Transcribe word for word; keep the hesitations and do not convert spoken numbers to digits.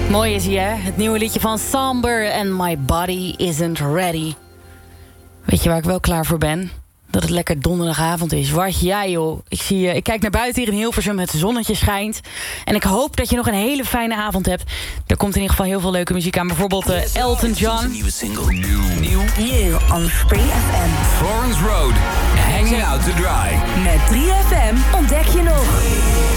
Mooi is hij, hè? Het nieuwe liedje van Samber en My Body Isn't Ready. Weet je waar ik wel klaar voor ben? Dat het lekker donderdagavond is. Wat jij, joh. Ik, zie, uh, ik kijk naar buiten hier in Hilversum, het zonnetje schijnt. En ik hoop dat je nog een hele fijne avond hebt. Er komt in ieder geval heel veel leuke muziek aan. Bijvoorbeeld uh, Elton John. Een nieuwe single. Nieuw. Nieuw. New on Free F M. Florence Road. Hanging out to dry. Met drie F M ontdek je nog.